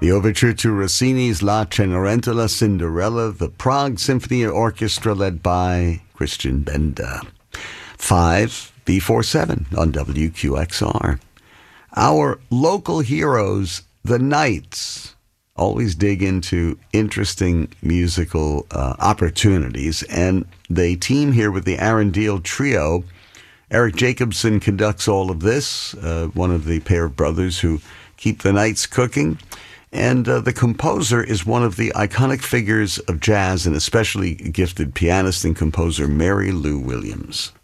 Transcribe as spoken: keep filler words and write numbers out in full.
The overture to Rossini's La Cenerentola Cinderella, the Prague Symphony Orchestra led by Christian Benda. five, B forty-seven on W Q X R. Our local heroes, the Knights, always dig into interesting musical uh, opportunities, and they team here with the Arundel Trio. Eric Jacobson conducts all of this, uh, one of the pair of brothers who keep the Knights cooking. And uh, the composer is one of the iconic figures of jazz, and especially gifted pianist and composer Mary Lou Williams.